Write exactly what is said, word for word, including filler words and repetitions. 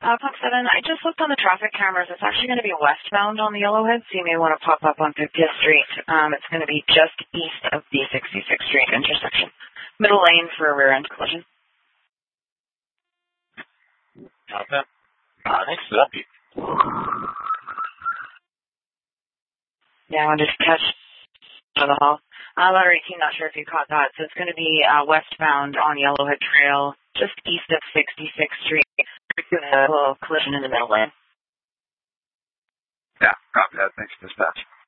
Uh, Fox seven, I just looked on the traffic cameras. It's actually going to be westbound on the Yellowhead, so you may want to pop up on fiftieth Street. Um, it's going to be just east of the sixty-sixth Street intersection. Middle lane for a rear-end collision. Okay. Uh, thanks for that, Pete. Yeah, I wanted to catch to the hall. Uh, letter eighteen, not sure if you caught that. So it's going to be uh, westbound on Yellowhead Trail, just east of sixty-sixth Street. A little collision in the middle lane. Yeah, copy that. Thanks for dispatch.